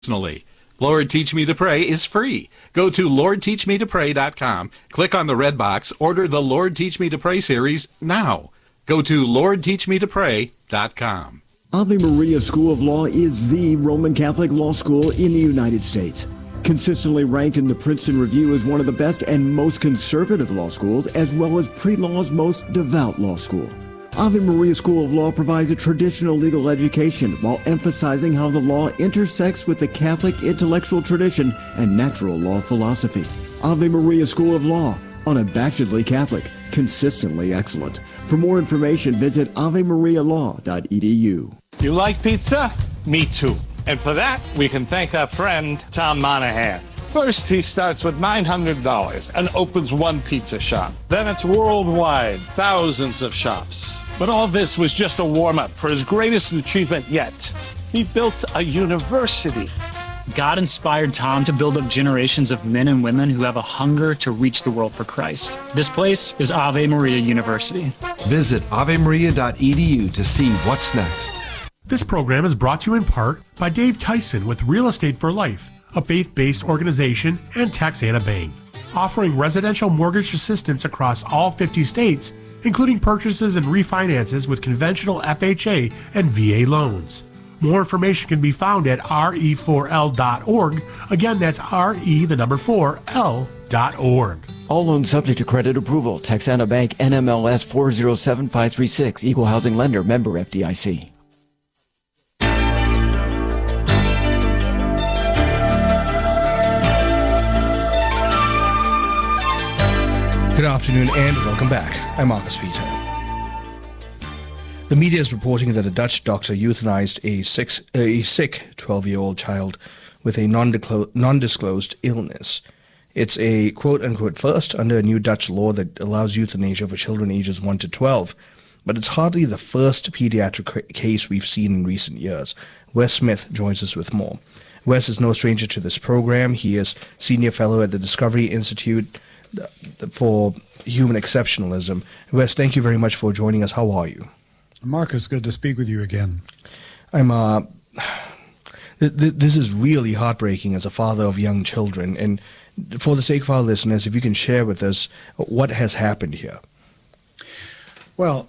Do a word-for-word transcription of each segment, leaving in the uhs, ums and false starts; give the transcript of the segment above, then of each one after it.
personally. Lord Teach Me to Pray is free. Go to lord teach me to pray dot com, click on the red box, order the Lord Teach Me to Pray series now. Go to lord teach me to pray dot com. Ave Maria School of Law is the Roman Catholic law school in the United States. Consistently ranked in the Princeton Review as one of the best and most conservative law schools, as well as pre-law's most devout law school. Ave Maria School of Law provides a traditional legal education while emphasizing how the law intersects with the Catholic intellectual tradition and natural law philosophy. Ave Maria School of Law, unabashedly Catholic, consistently excellent. For more information, visit ave maria law dot e d u. You like pizza? Me too. And for that, we can thank our friend Tom Monahan. First, he starts with nine hundred dollars and opens one pizza shop. Then it's worldwide, thousands of shops. But all this was just a warm-up for his greatest achievement yet. He built a university. God inspired Tom to build up generations of men and women who have a hunger to reach the world for Christ. This place is Ave Maria University. Visit ave maria dot e d u to see what's next. This program is brought to you in part by Dave Tyson with Real Estate for Life, a faith-based organization, and Taxana Bank, offering residential mortgage assistance across all fifty states, including purchases and refinances with conventional F H A and V A loans. More information can be found at R E four L dot org. Again, that's R E, the number four, L dot org. All loans subject to credit approval. Texana Bank, N M L S four zero seven five three six. Equal housing lender. Member F D I C. Good afternoon and welcome back. I'm Marcus Peter. The media is reporting that a Dutch doctor euthanized a, six, uh, a sick twelve-year-old child with a non-disclosed illness. It's a quote-unquote first under a new Dutch law that allows euthanasia for children ages one to twelve, but it's hardly the first pediatric case we've seen in recent years. Wes Smith joins us with more. Wes is no stranger to this program. He is senior fellow at the Discovery Institute for Human Exceptionalism. Wes, thank you very much for joining us. How are you? Marcus, good to speak with you again. I'm, uh, th- th- this is really heartbreaking as a father of young children. And for the sake of our listeners, if you can share with us what has happened here. Well,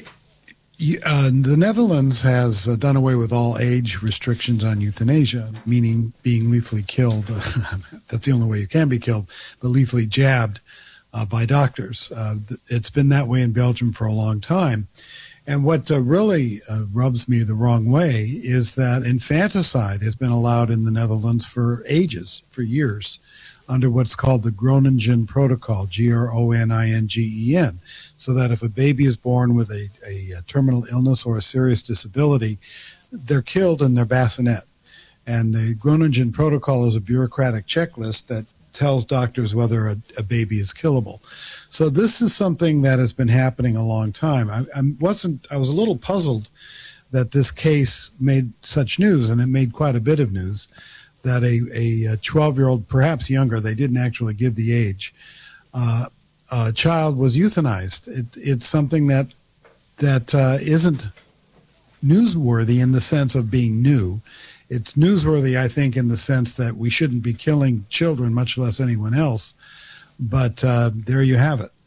uh, the Netherlands has uh, done away with all age restrictions on euthanasia, meaning being lethally killed. That's the only way you can be killed, but lethally jabbed uh, by doctors. Uh, it's been that way in Belgium for a long time. And what uh, really uh, rubs me the wrong way is that infanticide has been allowed in the Netherlands for ages, for years, under what's called the Groningen Protocol, G R O N I N G E N, so that if a baby is born with a, a, a terminal illness or a serious disability, they're killed in their bassinet. And the Groningen Protocol is a bureaucratic checklist that tells doctors whether a, a baby is killable. So this is something that has been happening a long time. I, I wasn't. I was a little puzzled that this case made such news, and it made quite a bit of news, that a, a twelve-year-old, perhaps younger, they didn't actually give the age, uh, a child was euthanized. It, it's something that that uh, isn't newsworthy in the sense of being new. It's newsworthy, I think, in the sense that we shouldn't be killing children, much less anyone else. But uh, there you have it.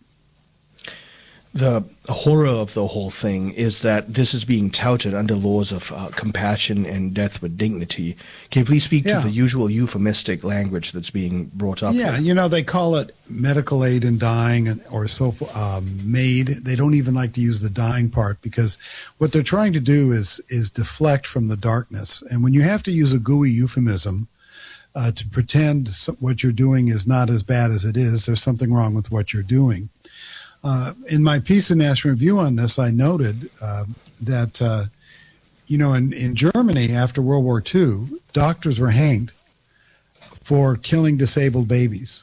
The horror of the whole thing is that this is being touted under laws of uh, compassion and death with dignity. Can you please speak yeah. to the usual euphemistic language that's being brought up? Yeah, here? you know, they call it medical aid in dying or so um, made. They don't even like to use the dying part because what they're trying to do is is deflect from the darkness. And when you have to use a gooey euphemism uh, to pretend what you're doing is not as bad as it is, there's something wrong with what you're doing. Uh, in my piece in National Review on this, I noted uh, that, uh, you know, in, in Germany after World War Two, doctors were hanged for killing disabled babies.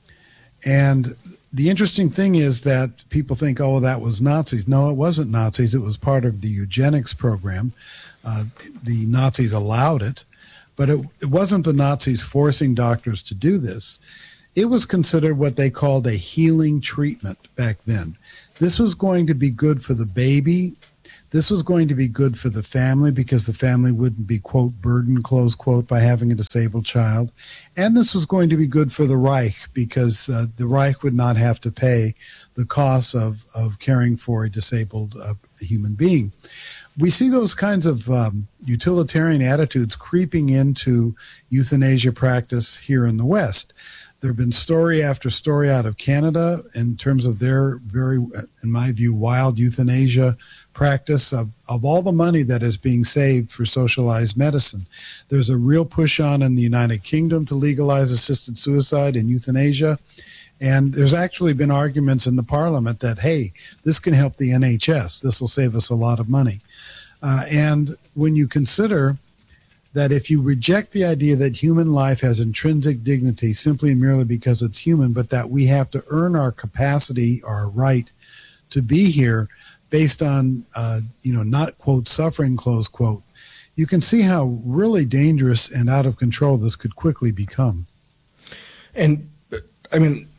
And the interesting thing is that people think, oh, that was Nazis. No, it wasn't Nazis. It was part of the eugenics program. Uh, the Nazis allowed it, but it, it wasn't the Nazis forcing doctors to do this. It was considered what they called a healing treatment back then. This was going to be good for the baby. This was going to be good for the family because the family wouldn't be, quote, burdened, close quote, by having a disabled child. And this was going to be good for the Reich because uh, the Reich would not have to pay the costs of, of caring for a disabled uh, human being. We see those kinds of um, utilitarian attitudes creeping into euthanasia practice here in the West. There have been story after story out of Canada in terms of their very, in my view, wild euthanasia practice of, of all the money that is being saved for socialized medicine. There's a real push on in the United Kingdom to legalize assisted suicide and euthanasia. And there's actually been arguments in the parliament that, hey, this can help the N H S. This will save us a lot of money. Uh, and when you consider that if you reject the idea that human life has intrinsic dignity simply and merely because it's human, but that we have to earn our capacity, our right to be here based on, uh, you know, not, quote, suffering, close quote, you can see how really dangerous and out of control this could quickly become. And, I mean,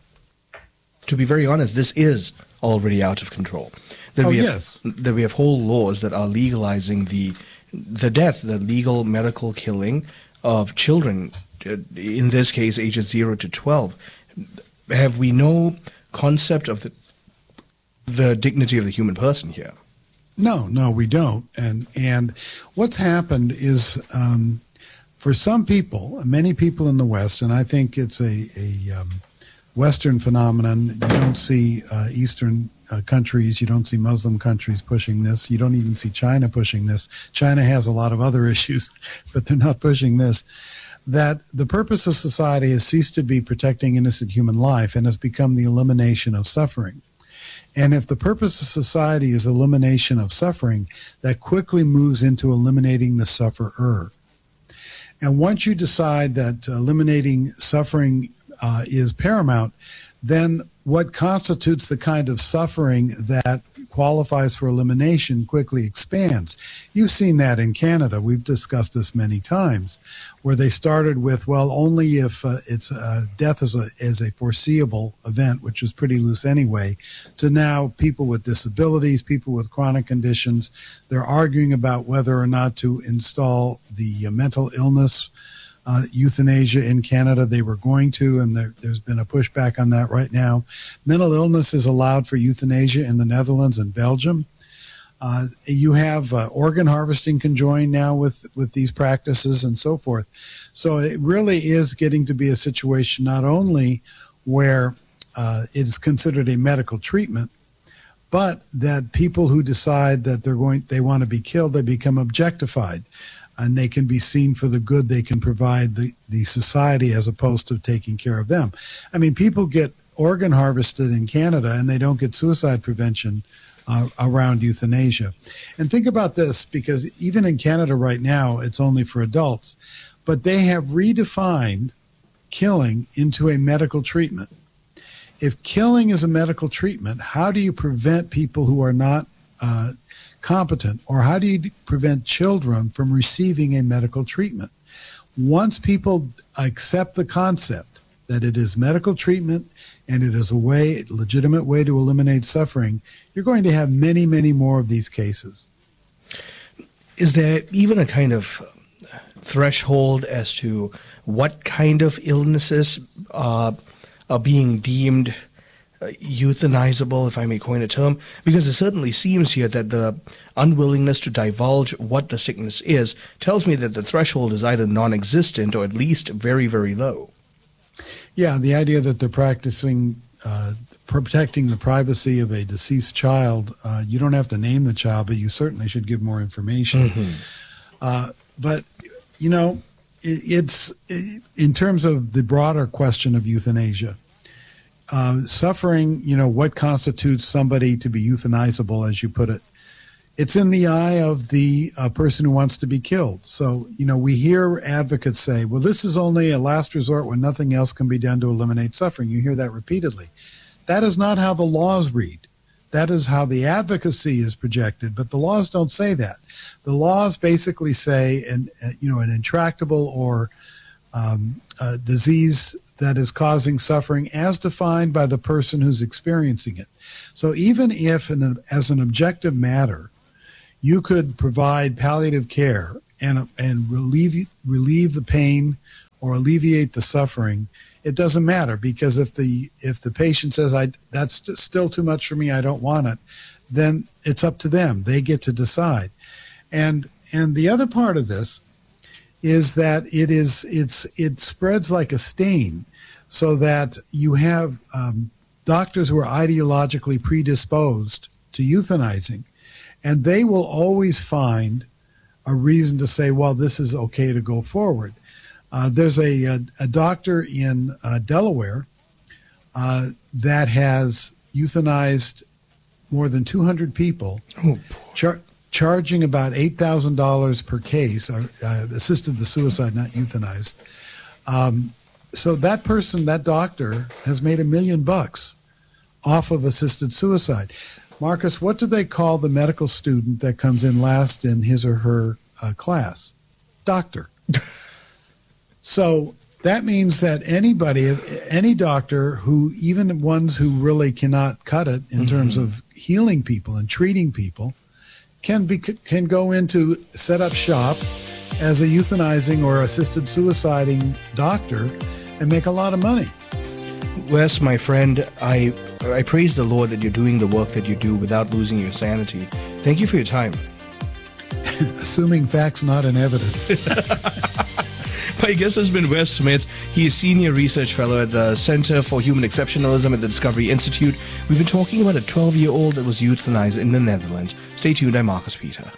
to be very honest, this is already out of control. That oh, we have, yes. That we have whole laws that are legalizing the the death, the legal medical killing of children, in this case, ages zero to twelve. Have we no concept of the the dignity of the human person here? No, no, we don't. And and what's happened is um, for some people, many people in the West, and I think it's a, a um, Western phenomenon. You don't see uh, Eastern uh, countries, you don't see Muslim countries pushing this. You don't even see China pushing this. China has a lot of other issues, but they're not pushing this. That the purpose of society has ceased to be protecting innocent human life and has become the elimination of suffering. And if the purpose of society is elimination of suffering, that quickly moves into eliminating the sufferer. And once you decide that eliminating suffering uh, is paramount, then what constitutes the kind of suffering that qualifies for elimination quickly expands. You've seen that in Canada. We've discussed this many times, where they started with, well, only if uh, it's uh, death is a, is a foreseeable event, which is pretty loose anyway, to now people with disabilities, people with chronic conditions. They're arguing about whether or not to install the uh, mental illness Uh, euthanasia in Canada. They were going to, and there, there's been a pushback on that right now. Mental illness is allowed for euthanasia in the Netherlands and Belgium. Uh, you have uh, organ harvesting conjoined now with, with these practices and so forth. So it really is getting to be a situation not only where uh, it is considered a medical treatment, but that people who decide that they're going, they want to be killed, they become objectified. And they can be seen for the good they can provide the, the society as opposed to taking care of them. I mean, people get organ harvested in Canada and they don't get suicide prevention uh, around euthanasia. And think about this, because even in Canada right now, it's only for adults. But they have redefined killing into a medical treatment. If killing is a medical treatment, how do you prevent people who are not uh, competent, or how do you prevent children from receiving a medical treatment? Once people accept the concept that it is medical treatment and it is a way, a legitimate way to eliminate suffering, you're going to have many, many more of these cases. Is there even a kind of threshold as to what kind of illnesses uh, are being deemed Uh, euthanizable, if I may coin a term? Because it certainly seems here that the unwillingness to divulge what the sickness is tells me that the threshold is either non-existent or at least very, very low. Yeah, the idea that they're practicing uh, protecting the privacy of a deceased child, uh, you don't have to name the child, but you certainly should give more information. Mm-hmm. Uh, but, you know, it, it's it, in terms of the broader question of euthanasia, Uh, suffering, you know, what constitutes somebody to be euthanizable, as you put it? It's in the eye of the uh, person who wants to be killed. So, you know, we hear advocates say, well, this is only a last resort when nothing else can be done to eliminate suffering. You hear that repeatedly. That is not how the laws read. That is how the advocacy is projected, but the laws don't say that. The laws basically say, an, uh, you know, an intractable or um, uh, disease that is causing suffering as defined by the person who's experiencing it. So even if, an, as an objective matter, you could provide palliative care and and relieve relieve the pain or alleviate the suffering. It doesn't matter, because if the if the patient says, I that's still too much for me, I don't want it, then it's up to them. They get to decide. And and the other part of this is that it is it's it spreads like a stain, so that you have um, doctors who are ideologically predisposed to euthanizing, and they will always find a reason to say, well, this is okay to go forward. Uh, there's a, a, a doctor in uh, Delaware uh, that has euthanized more than two hundred people, oh, char- charging about eight thousand dollars per case, or, uh, assisted the suicide, not euthanized. Um, so that person, that doctor, has made a million bucks off of assisted suicide. Marcus, what do they call the medical student that comes in last in his or her uh, class? Doctor. So that means that anybody, any doctor who, even ones who really cannot cut it in mm-hmm. terms of healing people and treating people, can be can go into set up shop as a euthanizing or assisted suiciding doctor and make a lot of money. Wes, my friend, I I praise the Lord that you're doing the work that you do without losing your sanity. Thank you for your time. Assuming facts, not in evidence. My guest has been Wes Smith. He is Senior Research Fellow at the Center for Human Exceptionalism at the Discovery Institute. We've been talking about a twelve-year-old that was euthanized in the Netherlands. Stay tuned, I'm Marcus Peter.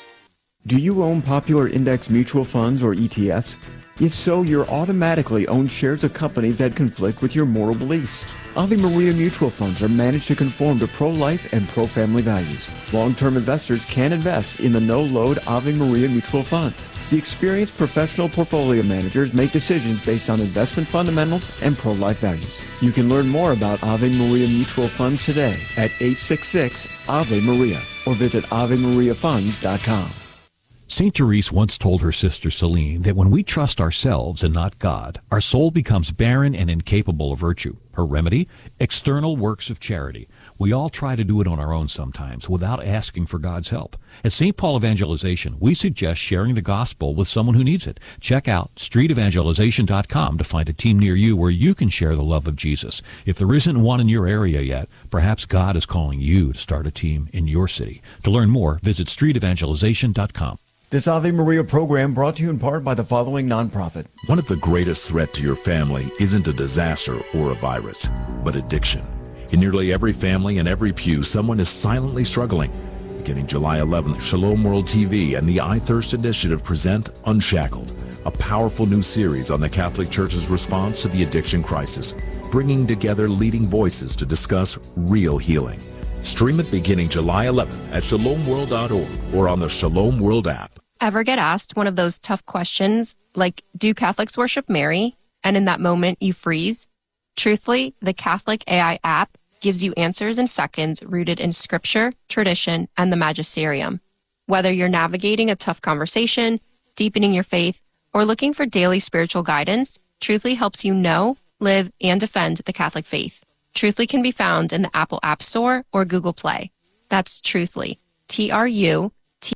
Do you own popular index mutual funds or E T Fs? If so, you're automatically own shares of companies that conflict with your moral beliefs. Ave Maria mutual funds are managed to conform to pro-life and pro-family values. Long-term investors can invest in the no-load Ave Maria mutual funds. The experienced professional portfolio managers make decisions based on investment fundamentals and pro-life values. You can learn more about Ave Maria mutual funds today at eight six six Ave Maria or visit ave maria funds dot com. Saint Therese once told her sister Celine that when we trust ourselves and not God, our soul becomes barren and incapable of virtue. Her remedy? External works of charity. We all try to do it on our own sometimes without asking for God's help. At Saint Paul Evangelization, we suggest sharing the gospel with someone who needs it. Check out street evangelization dot com to find a team near you where you can share the love of Jesus. If there isn't one in your area yet, perhaps God is calling you to start a team in your city. To learn more, visit street evangelization dot com. This Ave Maria program brought to you in part by the following nonprofit. One of the greatest threats to your family isn't a disaster or a virus, but addiction. In nearly every family and every pew, someone is silently struggling. Beginning July eleventh, Shalom World T V and the I Thirst Initiative present Unshackled, a powerful new series on the Catholic Church's response to the addiction crisis, bringing together leading voices to discuss real healing. Stream it beginning July eleventh at shalom world dot org or on the Shalom World app. Ever get asked one of those tough questions like, do Catholics worship Mary? And in that moment, you freeze? Truthfully, the Catholic A I app gives you answers in seconds rooted in scripture, tradition, and the magisterium. Whether you're navigating a tough conversation, deepening your faith, or looking for daily spiritual guidance, Truthfully helps you know, live, and defend the Catholic faith. Truthfully can be found in the Apple App Store or Google Play. That's Truthfully. T R U T.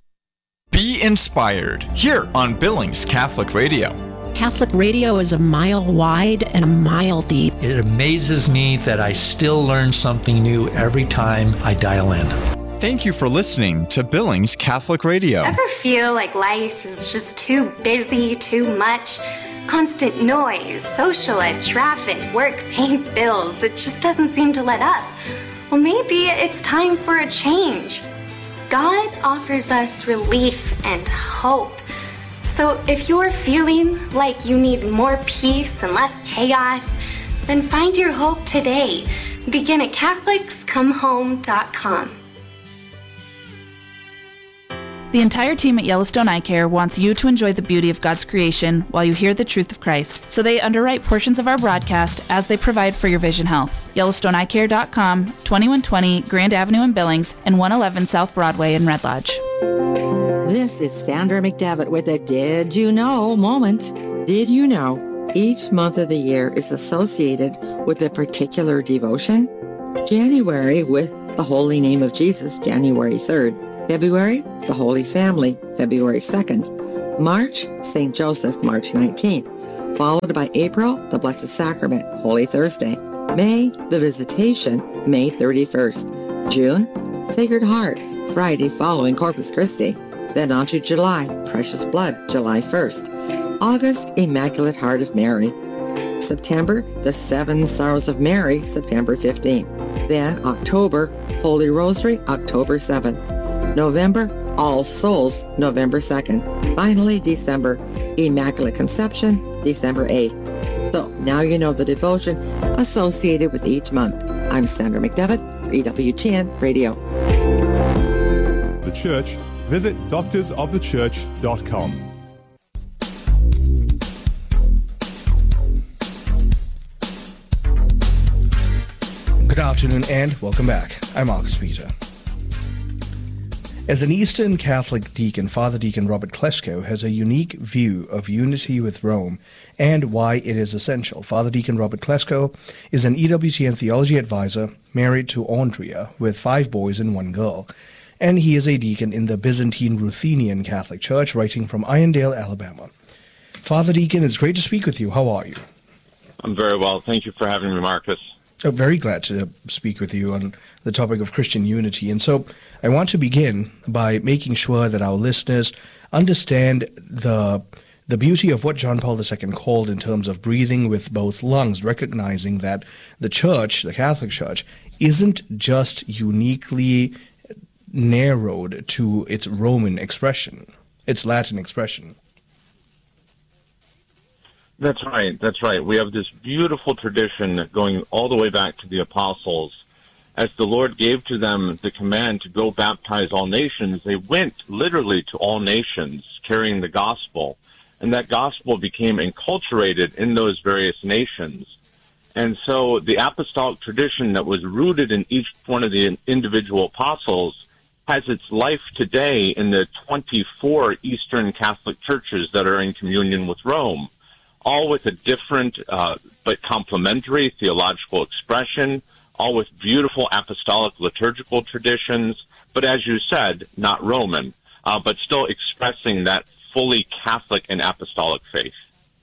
Be inspired here on Billings Catholic Radio. Catholic radio is a mile wide and a mile deep. It amazes me that I still learn something new every time I dial in. Thank you for listening to Billings Catholic Radio. Ever feel like life is just too busy, too much? Constant noise, social ed, traffic, work, paying bills. It just doesn't seem to let up. Well, maybe it's time for a change. God offers us relief and hope. So if you're feeling like you need more peace and less chaos, then find your hope today. Begin at catholics come home dot com. The entire team at Yellowstone Eye Care wants you to enjoy the beauty of God's creation while you hear the truth of Christ. So they underwrite portions of our broadcast as they provide for your vision health. Yellowstone Eye Care dot com, twenty-one twenty Grand Avenue in Billings, and one eleven South Broadway in Red Lodge. This is Sandra McDevitt with a Did You Know moment. Did you know each month of the year is associated with a particular devotion? January with the Holy Name of Jesus, January third. February, the Holy Family, February second. March, Saint Joseph, March nineteenth. Followed by April, the Blessed Sacrament, Holy Thursday. May, the Visitation, May thirty-first. June, Sacred Heart, Friday following Corpus Christi. Then on to July, Precious Blood, July first. August, Immaculate Heart of Mary. September, the Seven Sorrows of Mary, September fifteenth. Then October, Holy Rosary, October seventh. November, All Souls, November second. Finally, December, Immaculate Conception, December eighth. So now you know the devotion associated with each month. I'm Sandra McDevitt for E W T N Radio. The Church, visit doctors of the church dot com. Good afternoon and welcome back. I'm Marcus Peter. As an Eastern Catholic deacon, Father Deacon Robert Klesko has a unique view of unity with Rome and why it is essential. Father Deacon Robert Klesko is an E W T N theology advisor married to Andrea with five boys and one girl. And he is a deacon in the Byzantine Ruthenian Catholic Church, writing from Irondale, Alabama. Father Deacon, it's great to speak with you. How are you? I'm very well. Thank you for having me, Marcus. I'm very glad to speak with you on the topic of Christian unity. And so I want to begin by making sure that our listeners understand the the beauty of what John Paul the Second called in terms of breathing with both lungs, recognizing that the church, the Catholic Church, isn't just uniquely narrowed to its Roman expression, its Latin expression. That's right. That's right. We have this beautiful tradition going all the way back to the apostles. As the Lord gave to them the command to go baptize all nations, they went literally to all nations carrying the gospel. And that gospel became enculturated in those various nations. And so the apostolic tradition that was rooted in each one of the individual apostles has its life today in the twenty-four Eastern Catholic churches that are in communion with Rome, all with a different uh, but complementary theological expression, all with beautiful apostolic liturgical traditions, but as you said, not Roman, uh, but still expressing that fully Catholic and apostolic faith.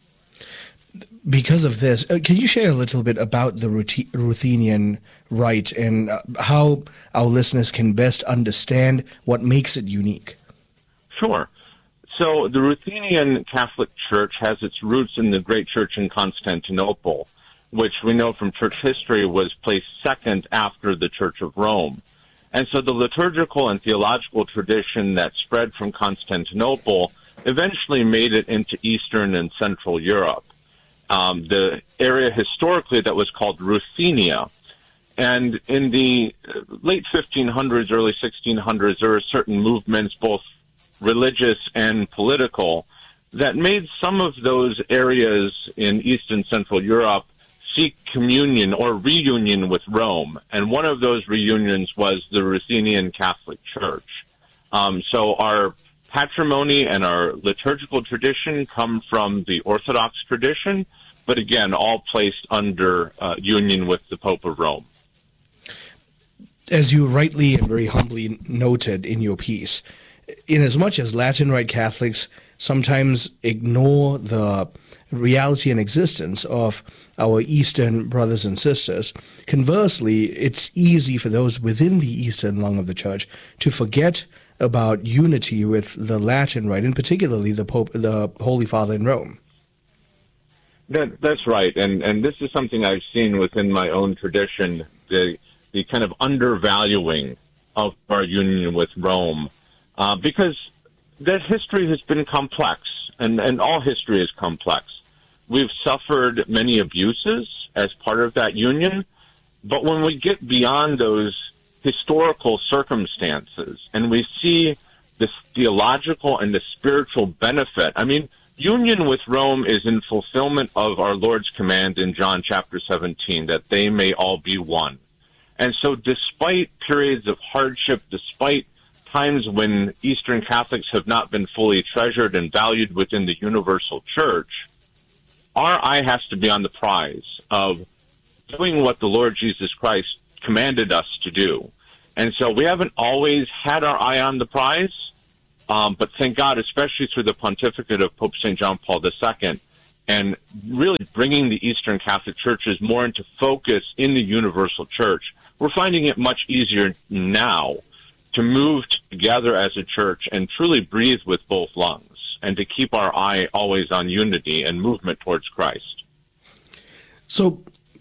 Because of this, uh, can you share a little bit about the Ruth- Ruthenian rite and uh, how our listeners can best understand what makes it unique? Sure. So the Ruthenian Catholic Church has its roots in the great church in Constantinople, which we know from church history was placed second after the Church of Rome. And so the liturgical and theological tradition that spread from Constantinople eventually made it into Eastern and Central Europe. Um, the area historically that was called Ruthenia. And in the late fifteen hundreds, early sixteen hundreds, there were certain movements, both religious and political, that made some of those areas in East and Central Europe seek communion or reunion with Rome. And one of those reunions was the Ruthenian Catholic Church. Um, so our patrimony and our liturgical tradition come from the Orthodox tradition, but again, all placed under uh, union with the Pope of Rome. As you rightly and very humbly noted in your piece, inasmuch as Latin Rite Catholics sometimes ignore the reality and existence of our Eastern brothers and sisters, conversely, it's easy for those within the Eastern lung of the Church to forget about unity with the Latin Rite, and particularly the Pope, the Holy Father in Rome. That, that's right, and and this is something I've seen within my own tradition, the the kind of undervaluing of our union with Rome, uh, because that history has been complex, and, and all history is complex. We've suffered many abuses as part of that union, but when we get beyond those historical circumstances and we see the theological and the spiritual benefit, I mean, union with Rome is in fulfillment of our Lord's command in John chapter seventeen, that they may all be one. And so despite periods of hardship, despite times when Eastern Catholics have not been fully treasured and valued within the universal church, our eye has to be on the prize of doing what the Lord Jesus Christ commanded us to do. And so we haven't always had our eye on the prize, um, but thank God, especially through the pontificate of Pope Saint John Paul the Second, and really bringing the Eastern Catholic Churches more into focus in the universal church, we're finding it much easier now to move together as a church and truly breathe with both lungs, and to keep our eye always on unity and movement towards Christ. So,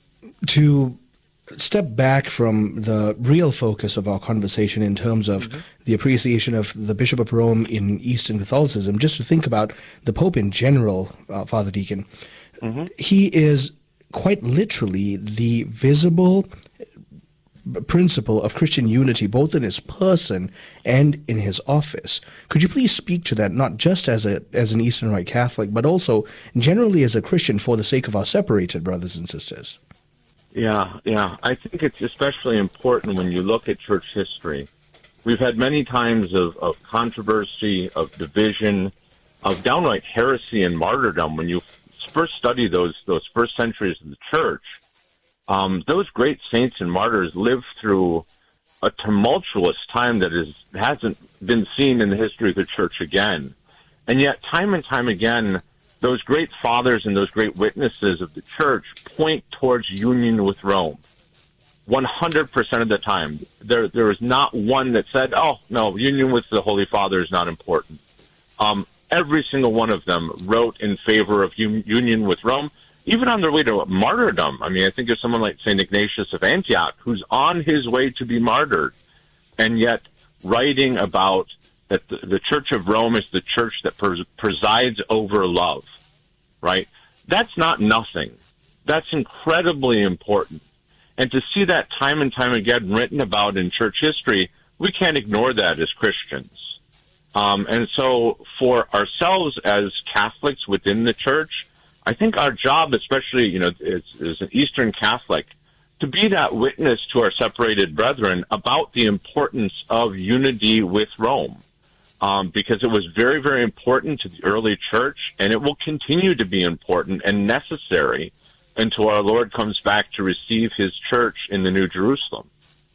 to step back from the real focus of our conversation in terms of mm-hmm. the appreciation of the Bishop of Rome in Eastern Catholicism, just to think about the Pope in general, uh, Father Deacon, mm-hmm. he is quite literally the visible principle of Christian unity, both in his person and in his office. Could you please speak to that, not just as a as an Eastern Rite Catholic, but also generally as a Christian for the sake of our separated brothers and sisters? Yeah, yeah. I think it's especially important when you look at church history. We've had many times of, of controversy, of division, of downright heresy and martyrdom. When you first study those those first centuries of the church, um, those great saints and martyrs lived through a tumultuous time that is hasn't been seen in the history of the church again. And yet, time and time again, those great fathers and those great witnesses of the church point towards union with Rome. one hundred percent of the time. There, there is not one that said, oh, no, union with the Holy Father is not important. Um, every single one of them wrote in favor of un- union with Rome, even on their way to martyrdom. I mean, I think of someone like Saint Ignatius of Antioch, who's on his way to be martyred, and yet writing about that the, the Church of Rome is the church that pres- presides over love, right? That's not nothing. That's incredibly important. And to see that time and time again written about in church history, we can't ignore that as Christians. Um, and so for ourselves as Catholics within the church, I think our job, especially, you know, as, as an Eastern Catholic, to be that witness to our separated brethren about the importance of unity with Rome. Um, because it was very, very important to the early church, and it will continue to be important and necessary until our Lord comes back to receive his church in the New Jerusalem.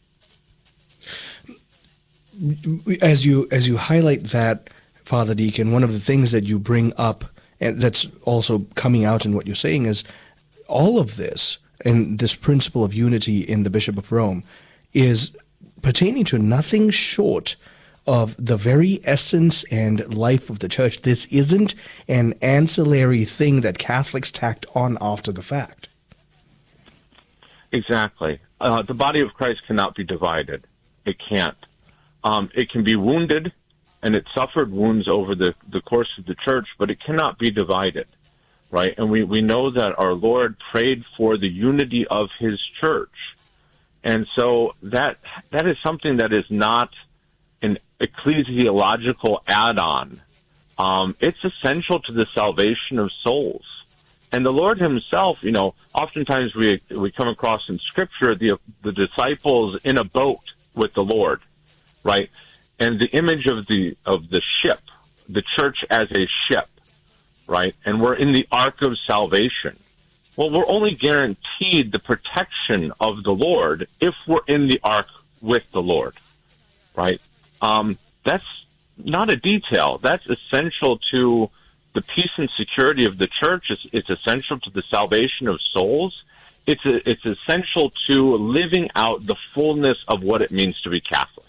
As you as you highlight that, Father Deacon, one of the things that you bring up, and that's also coming out in what you're saying, is all of this, and this principle of unity in the Bishop of Rome, is pertaining to nothing short of the very essence and life of the church. This isn't an ancillary thing that Catholics tacked on after the fact. Exactly. Uh, the body of Christ cannot be divided. It can't. Um, it can be wounded, and it suffered wounds over the, the course of the church, but it cannot be divided, right? And we, we know that our Lord prayed for the unity of his church. And so that that is something that is not an ecclesiological add-on. Um, it's essential to the salvation of souls. And the Lord himself, you know, oftentimes we we come across in Scripture the the disciples in a boat with the Lord, right? And the image of the of the ship, the church as a ship, right? And we're in the ark of salvation. Well, we're only guaranteed the protection of the Lord if we're in the ark with the Lord, right? Um, that's not a detail. That's essential to the peace and security of the church. It's, it's essential to the salvation of souls. It's a, it's essential to living out the fullness of what it means to be Catholic.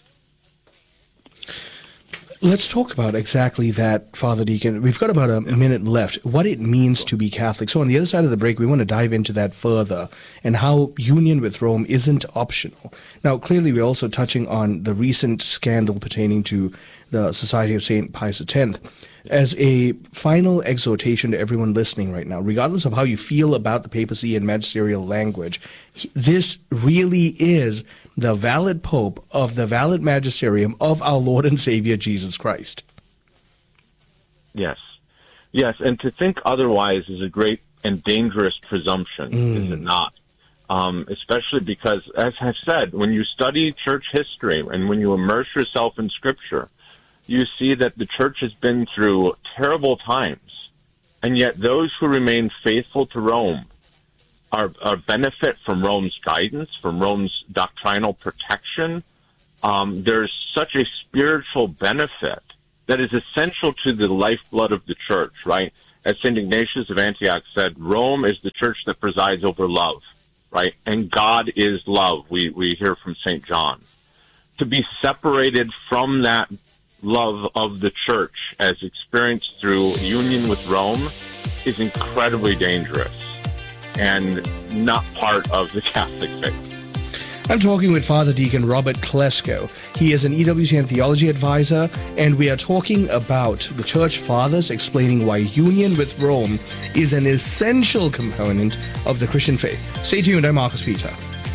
Let's talk about exactly that, Father Deacon. We've got about a minute left. What it means to be Catholic. So on the other side of the break, we want to dive into that further and how union with Rome isn't optional. Now, clearly, we're also touching on the recent scandal pertaining to the Society of Saint Pius X. As a final exhortation to everyone listening right now, regardless of how you feel about the papacy and magisterial language, this really is the valid Pope of the valid magisterium of our Lord and Savior Jesus Christ. Yes. Yes, and to think otherwise is a great and dangerous presumption, mm. is it not? Um, especially because, as I've said, when you study church history and when you immerse yourself in Scripture, you see that the church has been through terrible times, and yet those who remain faithful to Rome are, are benefit from Rome's guidance, from Rome's doctrinal protection, um, there's such a spiritual benefit that is essential to the lifeblood of the church, right? As Saint Ignatius of Antioch said, Rome is the church that presides over love, right? And God is love, we, we hear from Saint John. To be separated from that love of the church as experienced through union with Rome is incredibly dangerous and not part of the Catholic faith. I'm talking with Father Deacon Robert Klesko. He is an E W T N theology advisor, and we are talking about the Church Fathers explaining why union with Rome is an essential component of the Christian faith. Stay tuned, I'm Marcus Peter.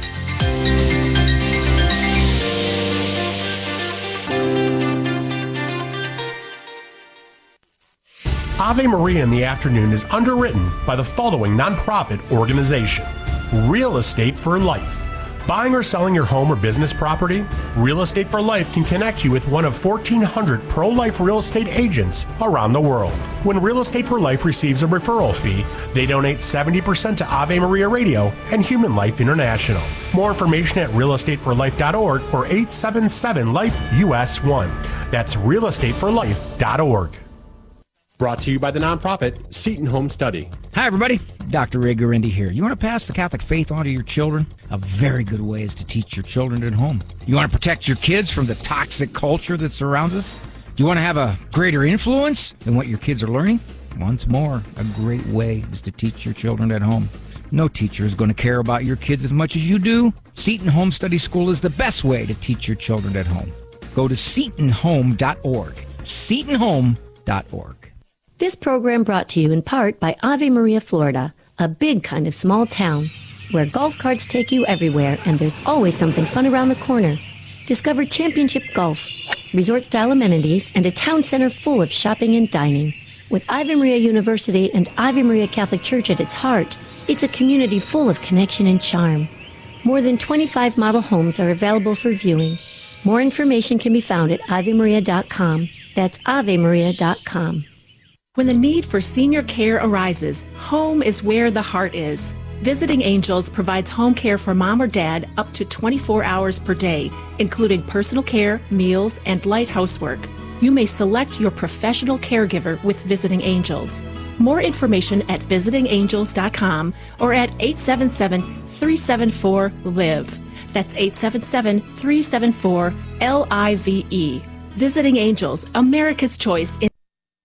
Ave Maria in the Afternoon is underwritten by the following nonprofit organization: Real Estate for Life. Buying or selling your home or business property? Real Estate for Life can connect you with one of fourteen hundred pro-life real estate agents around the world. When Real Estate for Life receives a referral fee, they donate seventy percent to Ave Maria Radio and Human Life International. More information at real estate for life dot org or eight seven seven life U S one. That's real estate for life dot org. Brought to you by the nonprofit Seton Home Study. Hi, everybody. Doctor Ray Guarendi here. You want to pass the Catholic faith on to your children? A very good way is to teach your children at home. You want to protect your kids from the toxic culture that surrounds us? Do you want to have a greater influence than what your kids are learning? Once more, a great way is to teach your children at home. No teacher is going to care about your kids as much as you do. Seton Home Study School is the best way to teach your children at home. Go to seton home dot org. seton home dot org. This program brought to you in part by Ave Maria, Florida, a big kind of small town where golf carts take you everywhere and there's always something fun around the corner. Discover championship golf, resort-style amenities, and a town center full of shopping and dining. With Ave Maria University and Ave Maria Catholic Church at its heart, it's a community full of connection and charm. More than twenty-five model homes are available for viewing. More information can be found at ave maria dot com. That's ave maria dot com. When the need for senior care arises, home is where the heart is. Visiting Angels provides home care for mom or dad up to twenty-four hours per day, including personal care, meals, and light housework. You may select your professional caregiver with Visiting Angels. More information at visiting angels dot com or at eight seven seven, three seven four, L I V E. That's eight seven seven, three seven four, L I V E. Visiting Angels, America's choice in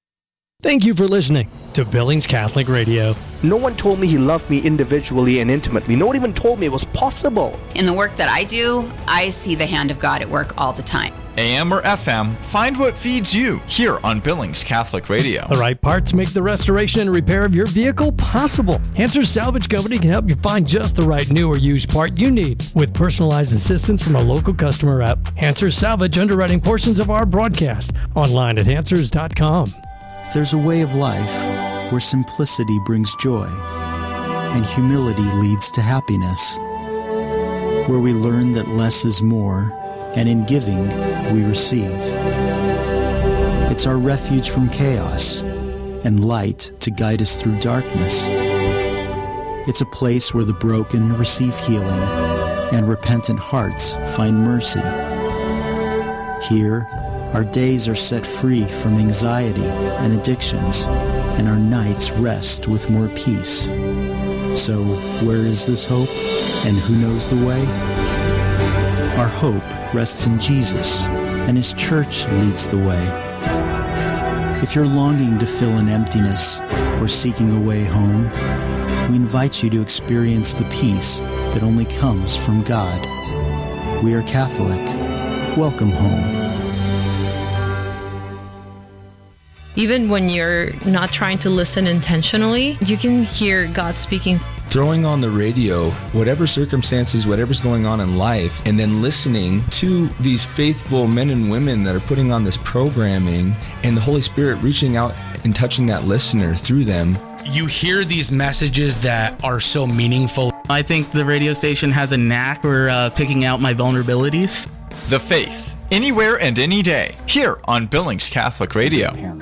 Thank you for listening to Billings Catholic Radio. No one told me he loved me individually and intimately. No one even told me it was possible. In the work that I do, I see the hand of God at work all the time. A M or F M, find what feeds you here on Billings Catholic Radio. The right parts make the restoration and repair of your vehicle possible. Answer Salvage Company can help you find just the right new or used part you need with personalized assistance from a local customer rep. Answer Salvage underwriting portions of our broadcast online at answers dot com. There's a way of life where simplicity brings joy and humility leads to happiness, where we learn that less is more, and in giving, we receive. It's our refuge from chaos and light to guide us through darkness. It's a place where the broken receive healing and repentant hearts find mercy. Here, our days are set free from anxiety and addictions, and our nights rest with more peace. So, where is this hope, and who knows the way? Our hope rests in Jesus, and His church leads the way. If you're longing to fill an emptiness or seeking a way home, we invite you to experience the peace that only comes from God. We are Catholic. Welcome home. Even when you're not trying to listen intentionally, you can hear God speaking. Throwing on the radio, whatever circumstances, whatever's going on in life, and then listening to these faithful men and women that are putting on this programming, and the Holy Spirit reaching out and touching that listener through them. You hear these messages that are so meaningful. I think the radio station has a knack for uh, picking out my vulnerabilities. The Faith, anywhere and any day, here on Billings Catholic Radio.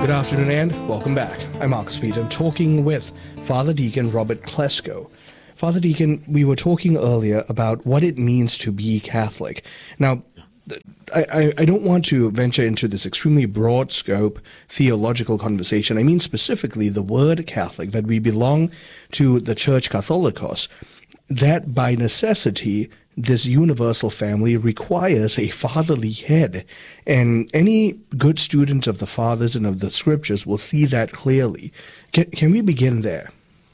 Good afternoon and welcome back. I'm Marcus Peter. I'm talking with Father Deacon Robert Klesko. Father Deacon, we were talking earlier about what it means to be Catholic. Now, I, I, I don't want to venture into this extremely broad scope theological conversation. I mean specifically the word Catholic, that we belong to the Church Catholicos, that by necessity this universal family requires a fatherly head. And any good students of the Fathers and of the Scriptures will see that clearly. Can, can we begin there?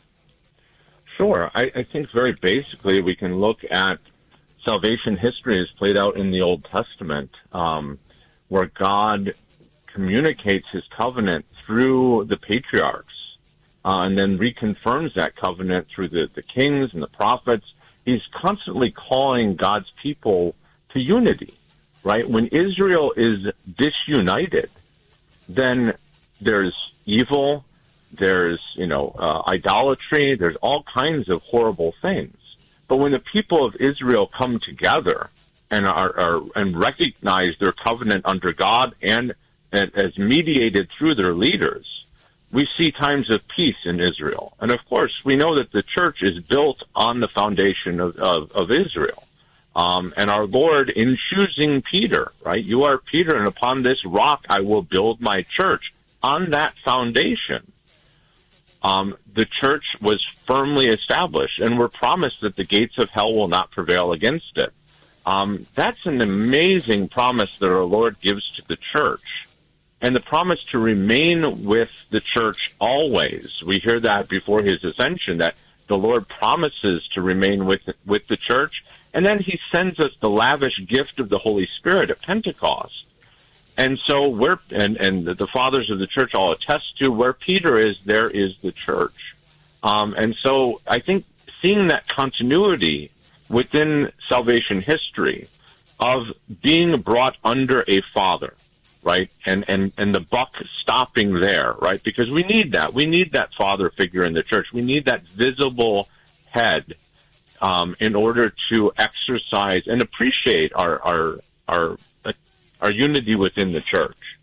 Sure. I, I think very basically we can look at salvation history as played out in the Old Testament, um, where God communicates his covenant through the patriarchs uh, and then reconfirms that covenant through the, the kings and the prophets. He's constantly calling God's people to unity, right? When Israel is disunited, then there's evil, there's, you know, uh, idolatry, there's all kinds of horrible things. But when the people of Israel come together and are, are and recognize their covenant under God and, and as mediated through their leaders, we see times of peace in Israel. And of course, we know that the church is built on the foundation of, of, of Israel. Um, and our Lord, in choosing Peter, right? You are Peter, and upon this rock I will build my church. On that foundation, um, the church was firmly established, and we're promised that the gates of hell will not prevail against it. Um, that's an amazing promise that our Lord gives to the church. And the promise to remain with the church always. We hear that before his ascension, that the Lord promises to remain with with the church, and then he sends us the lavish gift of the Holy Spirit at Pentecost. And so we're, and, and the fathers of the church all attest to, where Peter is, there is the church. Um, and so I think seeing that continuity within salvation history of being brought under a father, right? And, and, and the buck stopping there, right? Because we need that. We need that father figure in the church. We need that visible head um, in order to exercise and appreciate our, our, our, our unity within the church.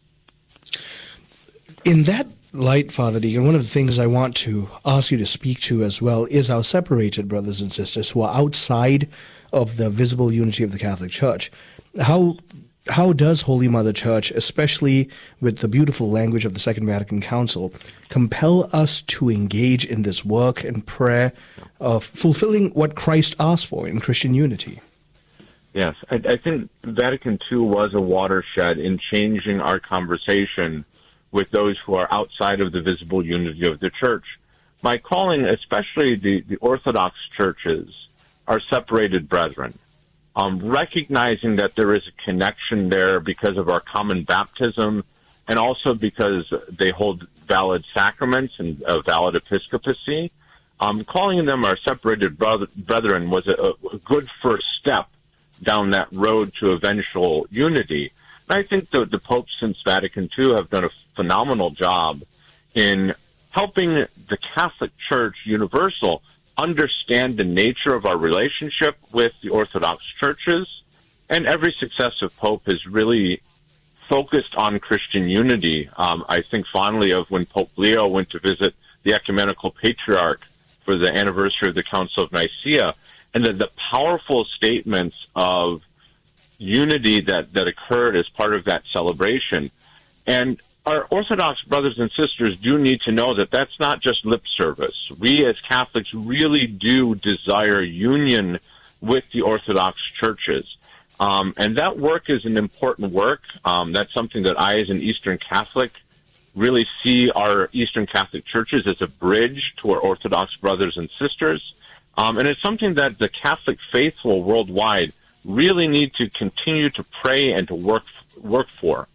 In that light, Father Deacon, one of the things I want to ask you to speak to as well is our separated brothers and sisters who are outside of the visible unity of the Catholic Church. How How does Holy Mother Church, especially with the beautiful language of the Second Vatican Council, compel us to engage in this work and prayer of fulfilling what Christ asked for in Christian unity? Yes, I, I think Vatican Two was a watershed in changing our conversation with those who are outside of the visible unity of the Church. By calling especially the, the Orthodox churches our separated brethren. Um, recognizing that there is a connection there because of our common baptism and also because they hold valid sacraments and a valid episcopacy. Um, calling them our separated brother, brethren was a, a good first step down that road to eventual unity. And I think the, the popes since Vatican Two have done a phenomenal job in helping the Catholic Church universal understand the nature of our relationship with the Orthodox churches, and every successive pope has really focused on Christian unity. Um, I think fondly of when Pope Leo went to visit the ecumenical patriarch for the anniversary of the Council of Nicaea, and the, the powerful statements of unity that, that occurred as part of that celebration. And our Orthodox brothers and sisters do need to know that that's not just lip service. We as Catholics really do desire union with the Orthodox churches. Um, and that work is an important work. Um, that's something that I, as an Eastern Catholic, really see our Eastern Catholic churches as a bridge to our Orthodox brothers and sisters. Um, and it's something that the Catholic faithful worldwide really need to continue to pray and to work work for.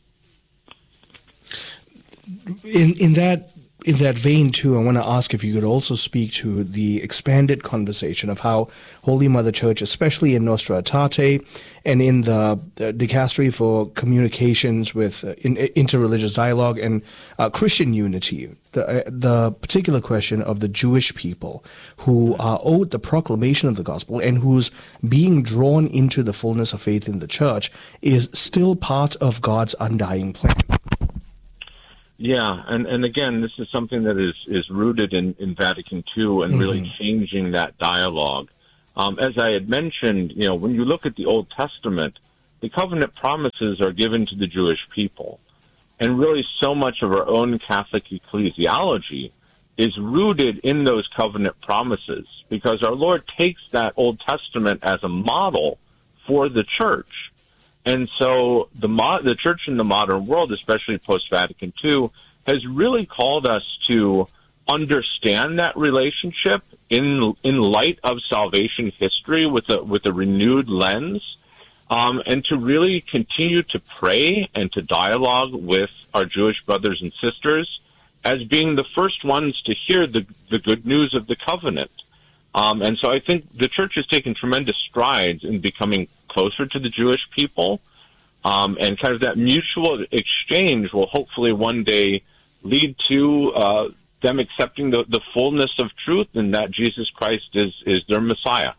In in that in that vein, too, I want to ask if you could also speak to the expanded conversation of how Holy Mother Church, especially in Nostra Aetate and in the, the Dicastery for Communications with uh, in, Interreligious Dialogue and uh, Christian Unity, the, uh, the particular question of the Jewish people who are owed the proclamation of the gospel and who's being drawn into the fullness of faith in the church is still part of God's undying plan. Yeah, and, and again, this is something that is, is rooted in, in Vatican Two and mm-hmm. really changing that dialogue. Um, as I had mentioned, you know, when you look at the Old Testament, the covenant promises are given to the Jewish people. And really so much of our own Catholic ecclesiology is rooted in those covenant promises, because our Lord takes that Old Testament as a model for the church. And so the mo- the church in the modern world, especially post-Vatican Two, has really called us to understand that relationship in in light of salvation history with a with a renewed lens, um, and to really continue to pray and to dialogue with our Jewish brothers and sisters as being the first ones to hear the, the good news of the covenant. Um, and so I think the church has taken tremendous strides in becoming closer to the Jewish people, um, and kind of that mutual exchange will hopefully one day lead to uh, them accepting the, the fullness of truth and that Jesus Christ is, is their Messiah.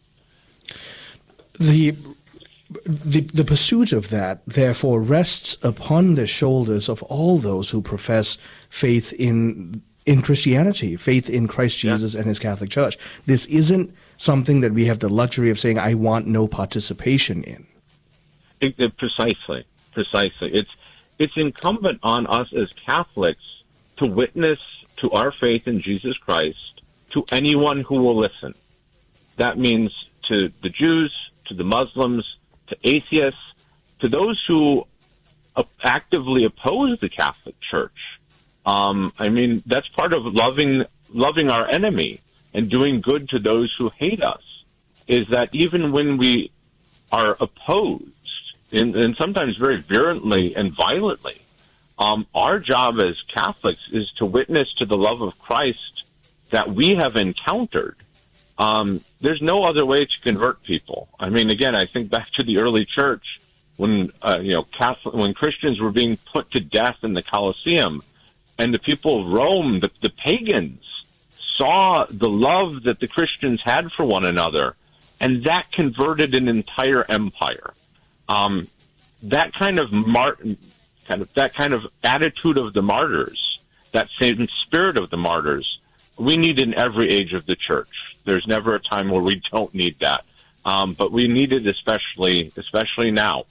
The, the, the pursuit of that, therefore, rests upon the shoulders of all those who profess faith in in Christianity, faith in Christ Jesus yeah. and his Catholic Church. This isn't something that we have the luxury of saying, I want no participation in. It, it, precisely, precisely. It's, it's incumbent on us as Catholics to witness to our faith in Jesus Christ to anyone who will listen. That means to the Jews, to the Muslims, to atheists, to those who actively oppose the Catholic Church. Um, I mean, that's part of loving loving our enemy and doing good to those who hate us, is that even when we are opposed, and, and sometimes very virulently and violently, um, our job as Catholics is to witness to the love of Christ that we have encountered. Um, there's no other way to convert people. I mean, again, I think back to the early church when, uh, you know, Catholic, when Christians were being put to death in the Colosseum. And the people of Rome, the, the pagans, saw the love that the Christians had for one another, and that converted an entire empire. Um, that kind of mar- kind of that kind of attitude of the martyrs, that same spirit of the martyrs, we need in every age of the church. There's never a time where we don't need that, um, but we need it especially, especially now.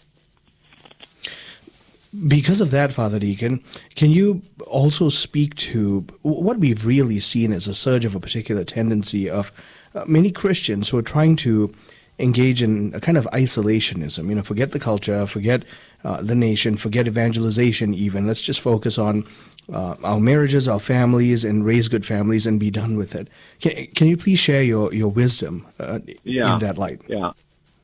Because of that, Father Deacon, can you also speak to what we've really seen as a surge of a particular tendency of uh, many Christians who are trying to engage in a kind of isolationism, you know, forget the culture, forget uh, the nation, forget evangelization even. Let's just focus on uh, our marriages, our families, and raise good families and be done with it. Can, can you please share your, your wisdom uh, yeah. in that light? Yeah.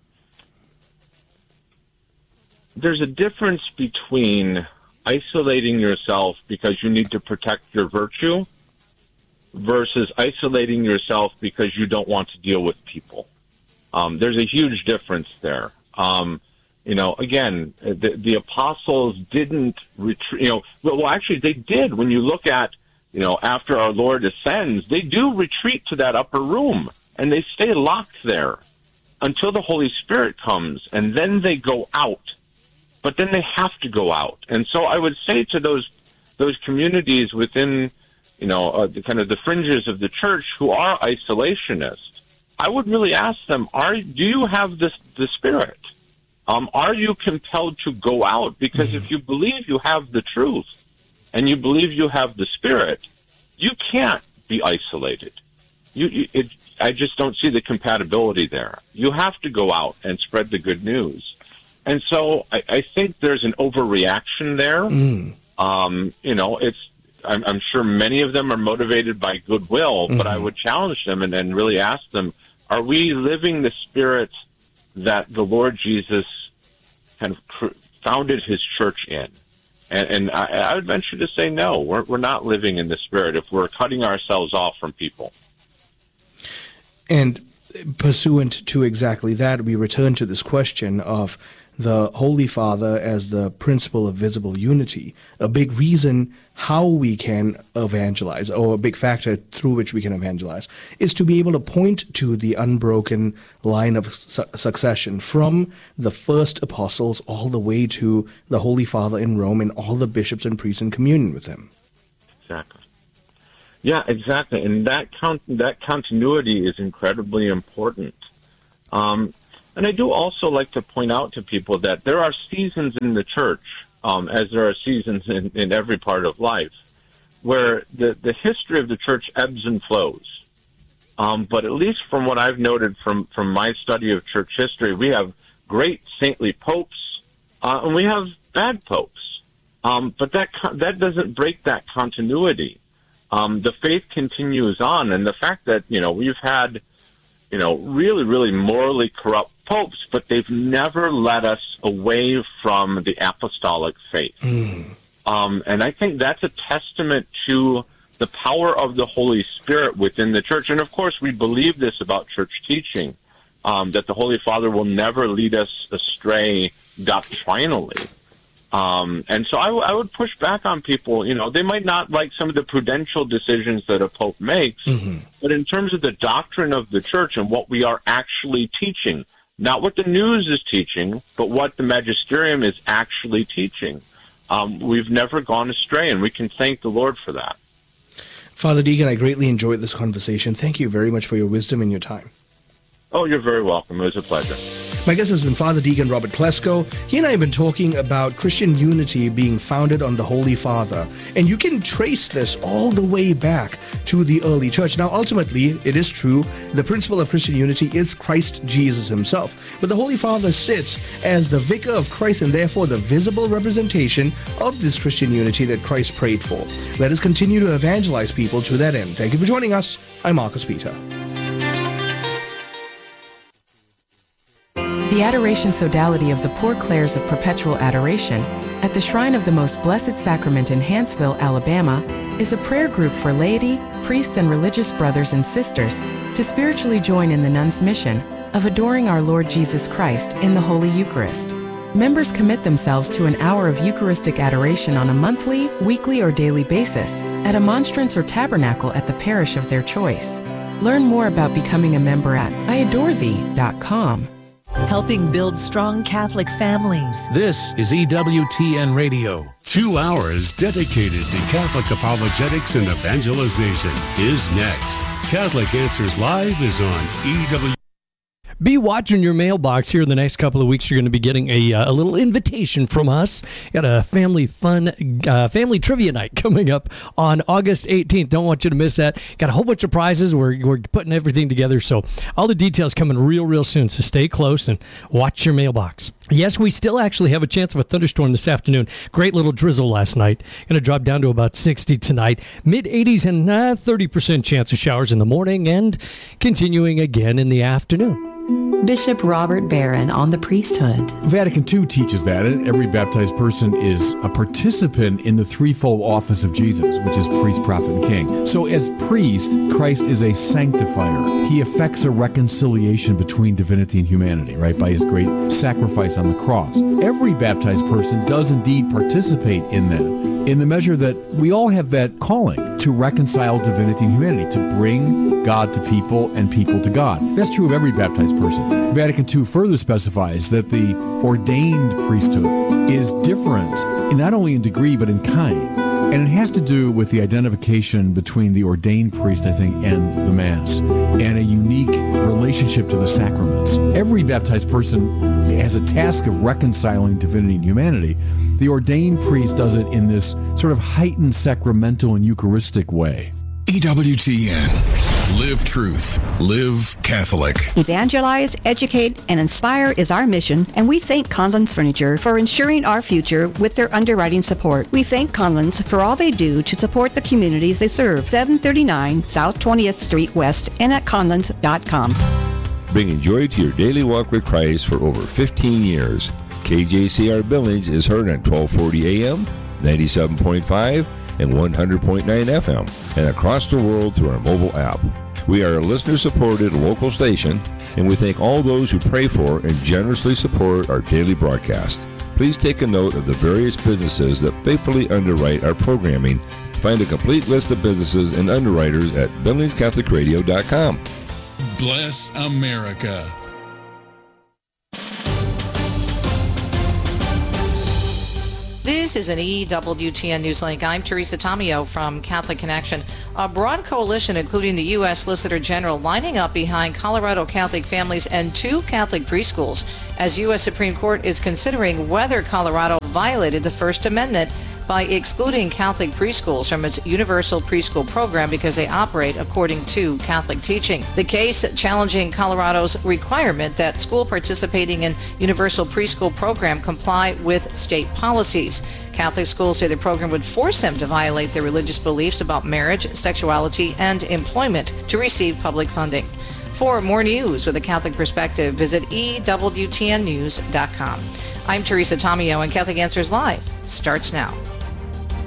There's a difference between isolating yourself because you need to protect your virtue versus isolating yourself because you don't want to deal with people. Um, there's a huge difference there. Um, you know, again, the, the apostles didn't retreat, you know, well, actually they did. When you look at, you know, after our Lord ascends, they do retreat to that upper room and they stay locked there until the Holy Spirit comes, and then they go out. But then they have to go out. And so I would say to those those communities within, you know, uh, the kind of the fringes of the church who are isolationist, I would really ask them, are do you have this the Spirit? Um, are you compelled to go out? Because if you believe you have the truth and you believe you have the Spirit, you can't be isolated. You, you it, I just don't see the compatibility there. You have to go out and spread the good news. And so I, I think there's an overreaction there. Mm. Um, you know, it's I'm, I'm sure many of them are motivated by goodwill, mm-hmm. but I would challenge them and, and really ask them, are we living the spirit that the Lord Jesus kind of cr- founded his church in? And, and I, I would venture to say no, we're, we're not living in the spirit if we're cutting ourselves off from people. And pursuant to exactly that, we return to this question of the Holy Father as the principle of visible unity, a big reason how we can evangelize, or a big factor through which we can evangelize, is to be able to point to the unbroken line of su- succession from the first apostles all the way to the Holy Father in Rome and all the bishops and priests in communion with him. Exactly. Yeah, exactly. And that count, that continuity is incredibly important. Um, and I do also like to point out to people that there are seasons in the church, um, as there are seasons in, in every part of life, where the, the history of the church ebbs and flows. Um, but at least from what I've noted from, from my study of church history, we have great saintly popes, uh, and we have bad popes. Um, but that that doesn't break that continuity. Um, the faith continues on, and the fact that, you know, we've had, you know, really, really morally corrupt popes, but they've never led us away from the apostolic faith. Mm. Um, and I think that's a testament to the power of the Holy Spirit within the church. And, of course, we believe this about church teaching, um, that the Holy Father will never lead us astray doctrinally. Um, and so I, w- I would push back on people. You know, they might not like some of the prudential decisions that a pope makes, mm-hmm. but in terms of the doctrine of the church and what we are actually teaching, not what the news is teaching, but what the magisterium is actually teaching, um, we've never gone astray, and we can thank the Lord for that. Father Deegan, I greatly enjoyed this conversation. Thank you very much for your wisdom and your time. Oh, you're very welcome. It was a pleasure. My guest has been Father Deegan Robert Klesko. He and I have been talking about Christian unity being founded on the Holy Father. And you can trace this all the way back to the early church. Now, ultimately, it is true, the principle of Christian unity is Christ Jesus himself. But the Holy Father sits as the vicar of Christ and therefore the visible representation of this Christian unity that Christ prayed for. Let us continue to evangelize people to that end. Thank you for joining us. I'm Marcus Peter. The Adoration Sodality of the Poor Clares of Perpetual Adoration at the Shrine of the Most Blessed Sacrament in Hanceville, Alabama, is a prayer group for laity, priests, and religious brothers and sisters to spiritually join in the nuns' mission of adoring our Lord Jesus Christ in the Holy Eucharist. Members commit themselves to an hour of Eucharistic adoration on a monthly, weekly, or daily basis at a monstrance or tabernacle at the parish of their choice. Learn more about becoming a member at I adore thee dot com. Helping build strong Catholic families. This is E W T N Radio. Two hours dedicated to Catholic apologetics and evangelization is next. Catholic Answers Live is on E W. Be watching your mailbox here in the next couple of weeks. You're going to be getting a, uh, a little invitation from us. Got a family fun, uh, family trivia night coming up on August eighteenth. Don't want you to miss that. Got a whole bunch of prizes. We're, we're putting everything together. So all the details coming real, real soon. So stay close and watch your mailbox. Yes, we still actually have a chance of a thunderstorm this afternoon. Great little drizzle last night. Going to drop down to about sixty tonight. mid eighties and uh, thirty percent chance of showers in the morning and continuing again in the afternoon. Bishop Robert Barron on the priesthood. Vatican Two teaches that every baptized person is a participant in the threefold office of Jesus, which is priest, prophet, and king. So as priest, Christ is a sanctifier. He effects a reconciliation between divinity and humanity, right, by his great sacrifice on the cross. Every baptized person does indeed participate in that, in the measure that we all have that calling to reconcile divinity and humanity, to bring God to people and people to God. That's true of every baptized person. Vatican Two further specifies that the ordained priesthood is different, not only in degree but in kind. And it has to do with the identification between the ordained priest, I think, and the Mass, and a unique relationship to the sacraments. Every baptized person has a task of reconciling divinity and humanity. The ordained priest does it in this sort of heightened sacramental and Eucharistic way. E W T N. Live truth. Live Catholic. Evangelize, educate, and inspire is our mission, and we thank Conlon's Furniture for ensuring our future with their underwriting support. We thank Conlon's for all they do to support the communities they serve. seven thirty-nine South twentieth Street West and at conlons dot com. Bringing joy to your daily walk with Christ for over fifteen years. K J C R Billings is heard on twelve forty A M, ninety-seven point five, and one hundred point nine F M, and across the world through our mobile app. We are a listener-supported local station, and we thank all those who pray for and generously support our daily broadcast. Please take a note of the various businesses that faithfully underwrite our programming. Find a complete list of businesses and underwriters at billings catholic radio dot com. Bless America. This is an E W T N Newslink. I'm Teresa Tomeo from Catholic Connection. A broad coalition, including the U S Solicitor General, lining up behind Colorado Catholic families and two Catholic preschools as U S Supreme Court is considering whether Colorado violated the First Amendment by excluding Catholic preschools from its universal preschool program because they operate according to Catholic teaching. The case challenging Colorado's requirement that school participating in universal preschool program comply with state policies. Catholic schools say the program would force them to violate their religious beliefs about marriage, sexuality, and employment to receive public funding. For more news with a Catholic perspective, visit E W T N news dot com. I'm Teresa Tomeo, and Catholic Answers Live starts now.